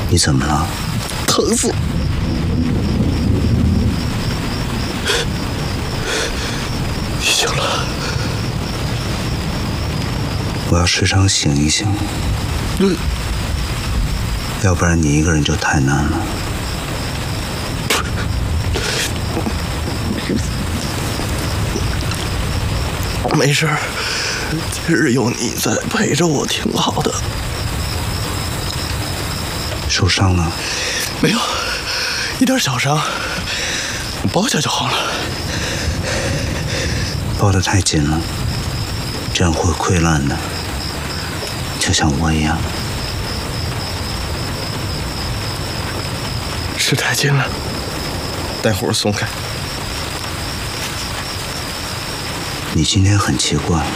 你怎么了？ 疼死！行了， 我要时常醒一醒，要不然你一个人就太难了。 没事，今日有你在陪着我，挺好的。 受伤了？ 没有，一点小伤，你包下就好了。 包得太紧了，这样会溃烂的，就像我一样。 是太紧了，待会儿松开。 你今天很奇怪。